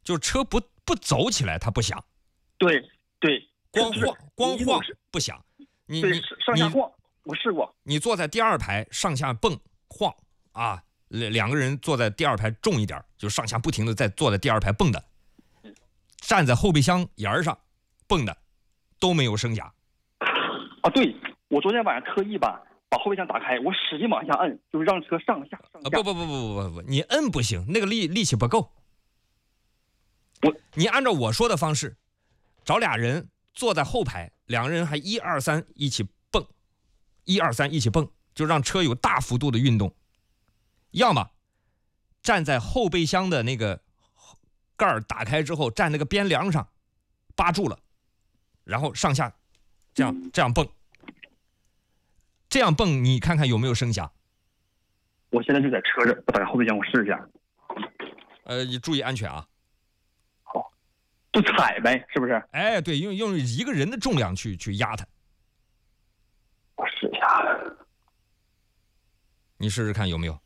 就车不走起来它不响。 对， 光晃不响。你上下晃，我试过。 你坐在第2排上下蹦晃啊，两个人坐在第2排重一点，就上下不停的在坐在第2排蹦的，站在后备箱沿上蹦的都没有声响。 啊，对，我昨天晚上特意把后备箱打开，我使劲往下摁，就是让车上下。 不，你摁不行，那个力气不够。你按照我说的方式，找俩人坐在后排，两个人还1、2、3一起蹦，1、2、3一起蹦，就让车有大幅度的运动。要么站在后备箱的那个盖儿打开之后，站那个边梁上扒住了，然后上下这样蹦，这样蹦你看看有没有声响。 我现在就在车这，我打开后备箱我试一下。 你注意安全啊。 好，就踩呗，是不是？ 哎，对，用一个人的重量去压它。 我试一下。 你试试看有没有。